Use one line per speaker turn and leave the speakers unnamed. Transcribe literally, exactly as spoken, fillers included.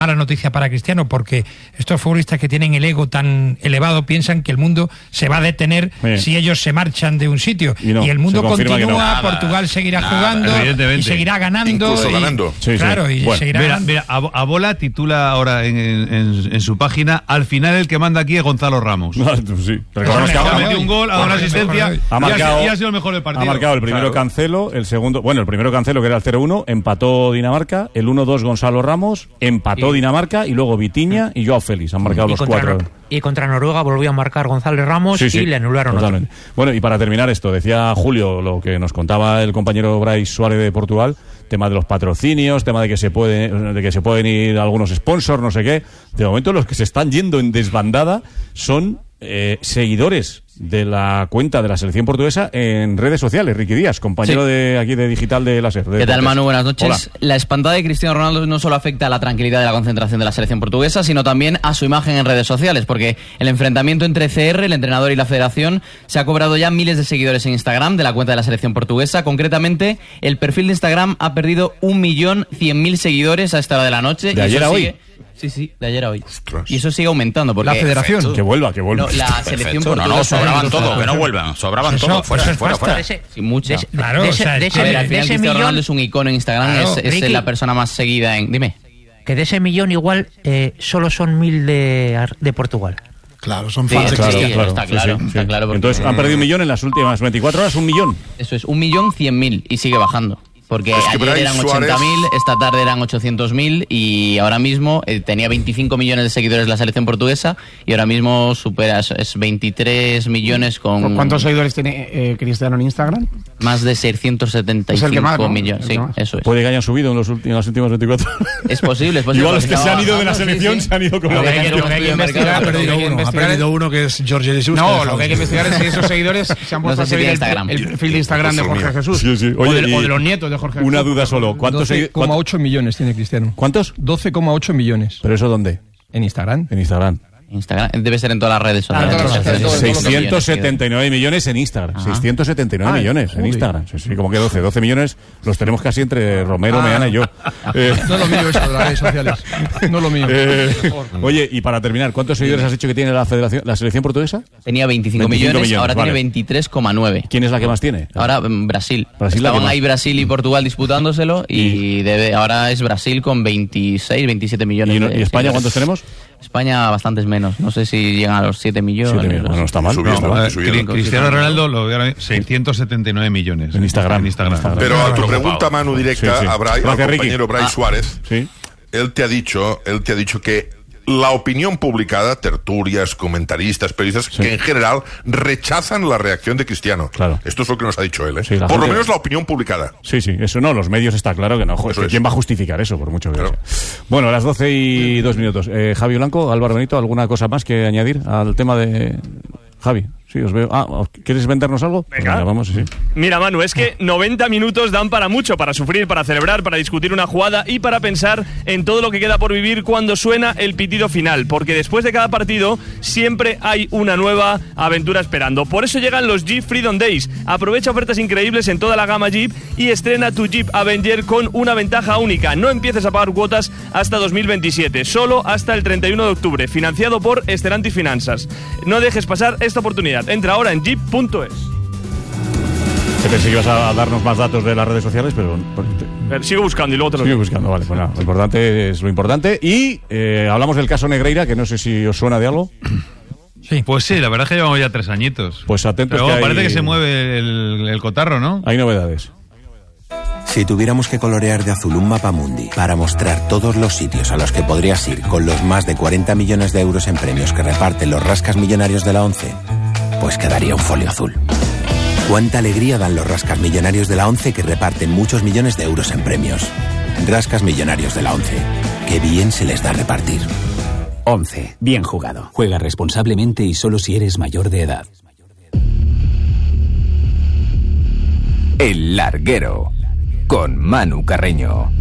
mala noticia para Cristiano, porque estos futbolistas que tienen el ego tan elevado piensan que el mundo se va a detener sí. si ellos se marchan de un sitio. Y, no, y el mundo continúa, no. Portugal seguirá nada, jugando y seguirá ganando.
Incluso
y,
ganando.
Sí, claro, sí. y
bueno,
seguirá
mira,
ganando.
Mira, Abola titula ahora en, en, en su página: al final el que manda aquí es Gonzalo Ramos.
No, sí.
Pero que ha metido un gol, ha dado una asistencia
ha marcado,
y ha sido el mejor del partido.
Ha marcado el primero claro. Cancelo, el segundo, bueno, el primero Cancelo que era el cero uno, empató Dinamarca, el uno dos Gonzalo Ramos, empató y, Dinamarca y luego Vitinha y Joao Félix han marcado los cuatro.
No, y contra Noruega volvió a marcar González Ramos sí, sí, y le anularon
totalmente. Otro. Bueno, y para terminar esto, decía Julio lo que nos contaba el compañero Brais Suárez de Portugal, tema de los patrocinios, tema de que se puede, de que se pueden ir algunos sponsors, no sé qué. De momento los que se están yendo en desbandada son eh, seguidores de la cuenta de la selección portuguesa en redes sociales. Ricky Díaz, compañero sí. de aquí de Digital de la SER.
¿Qué tal, Manu? Buenas noches. Hola. La espantada de Cristiano Ronaldo no solo afecta a la tranquilidad de la concentración de la selección portuguesa, sino también a su imagen en redes sociales, porque el enfrentamiento entre C R, el entrenador, y la federación se ha cobrado ya miles de seguidores en Instagram de la cuenta de la selección portuguesa. Concretamente, el perfil de Instagram ha perdido un millón cien mil seguidores a esta hora de la noche.
¿De ayer a hoy?
Sigue... Sí, sí, de ayer a hoy. Ostras. Y eso sigue aumentando. Porque
la federación. Perfecto. Que vuelva, que vuelva.
No, la selección portuguesa.
No, no, sobraban todo, que no vuelvan. Sobraban
eso,
todo. Fuera, fuera, fuera.
De ese, sí, mucho.
De, claro, de ese, de ese,
a ver, al final
de ese
Cristiano
millón...
Ronaldo es un icono en Instagram, claro, es, es la persona más seguida en... Dime.
Que de ese millón igual eh, solo son mil de, de Portugal.
Claro, son
sí,
fans.
Claro,
sí,
claro, está claro, sí, sí, está claro. Porque...
Entonces han perdido un millón en las últimas veinticuatro horas, un millón.
Eso es, un millón cien mil y sigue bajando. Porque
es que
ayer eran ochenta mil, esta tarde eran ochocientos mil y ahora mismo eh, tenía veinticinco millones de seguidores la selección portuguesa y ahora mismo supera, es, es veintitrés millones con...
¿Cuántos seguidores tiene eh, Cristiano en Instagram?
Más de seiscientos setenta y cinco más, ¿no? millones, sí, eso es.
Puede que hayan subido en, los últimos, en las últimas veinticuatro horas.
Es posible, es posible.
Igual los que se han ido de la selección sí, sí. se han ido con la
selección. Ha perdido uno que es Jorge Jesús. No, lo que hay que investigar es si esos seguidores se han puesto a seguir el perfil de Instagram de Jorge Jesús.
Sí, sí.
Oye, o, de, o de los nietos de Jorge Jesús.
Una duda solo. ¿Cuántos
doce coma ocho millones tiene Cristiano.
¿Cuántos?
doce coma ocho millones.
¿Pero eso dónde?
En Instagram.
En Instagram.
Instagram debe ser en todas las redes sociales.
Ah, seiscientos setenta y nueve millones en Instagram. Ajá. seiscientos setenta y nueve Ay, millones joder. En Instagram. Sí, sí, como que doce. doce millones los tenemos casi entre Romero, ah. Meana y yo.
eh. No lo mío eso de las redes sociales. No lo mío.
Eh, oye, y para terminar, ¿cuántos seguidores has dicho que tiene la federación, la selección portuguesa?
Tenía veinticinco, veinticinco millones, millones, ahora vale. Tiene veintitrés coma nueve.
¿Quién es la que más tiene?
Ahora Brasil.
Brasil
Estaban ahí Brasil y Portugal disputándoselo y, y debe, ahora es Brasil con veintiséis, veintisiete millones.
¿Y, no,
de
¿y España
seguidores.
¿Cuántos tenemos?
España bastantes menos, no sé si llegan a los siete millones.
siete millones. Bueno, no está mal.
Subiendo,
no,
subiendo.
Cristiano Ronaldo lo veo seiscientos setenta y nueve millones.
En Instagram.
En Instagram.
Instagram.
Pero a tu pregunta, Manu, directa, sí, sí. a Bray, al compañero Brais ah. Suárez,
sí.
él te ha dicho, él te ha dicho que la opinión publicada, tertulias, comentaristas, periodistas, sí. que en general rechazan la reacción de Cristiano.
Claro.
Esto es lo que nos ha dicho él, ¿eh? Sí, Por
gente...
lo menos la opinión publicada.
Sí, sí, eso no, los medios está claro que no. Joder, ¿quién va a justificar eso, por mucho que
claro.
sea? Bueno, a las doce y dos minutos. Eh, Javi Blanco, Álvaro Benito, ¿alguna cosa más que añadir al tema de... Javi, sí, os veo. Ah, ¿quieres vendernos algo?
Venga.
Pues mira, vamos, sí.
Mira, Manu, es que noventa minutos dan para mucho, para sufrir, para celebrar, para discutir una jugada y para pensar en todo lo que queda por vivir cuando suena el pitido final, porque después de cada partido siempre hay una nueva aventura esperando. Por eso llegan los Jeep Freedom Days. Aprovecha ofertas increíbles en toda la gama Jeep y estrena tu Jeep Avenger con una ventaja única. No empieces a pagar cuotas hasta dos mil veintisiete, solo hasta el treinta y uno de octubre, financiado por Stellantis Finanzas. No dejes pasar esta oportunidad. Entra ahora en jeep punto es.
Te pensé que ibas a darnos más datos de las redes sociales, pero...
Te... Sigo buscando y luego te lo
Sigo buscando, vale. Pues nada, lo importante es lo importante. Y eh, hablamos del caso Negreira, que no sé si os suena de algo.
Sí. Pues sí, la verdad es que llevamos ya tres añitos.
Pues atentos.
Pero
que hay...
parece que se mueve el, el cotarro, ¿no?
Hay novedades.
Si tuviéramos que colorear de azul un mapamundi para mostrar todos los sitios a los que podrías ir con los más de cuarenta millones de euros en premios que reparten los rascas millonarios de la ONCE, pues quedaría un folio azul. Cuánta alegría dan los rascas millonarios de la ONCE que reparten muchos millones de euros en premios. Rascas millonarios de la ONCE. Qué bien se les da repartir.
ONCE. Bien jugado. Juega responsablemente y solo si eres mayor de edad.
El Larguero. Con Manu Carreño.